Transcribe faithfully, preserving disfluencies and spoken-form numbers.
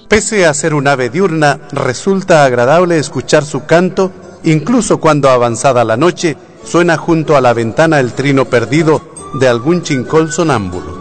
Pese a ser un ave diurna, resulta agradable escuchar su canto, incluso cuando avanzada la noche suena junto a la ventana el trino perdido de algún chincol sonámbulo.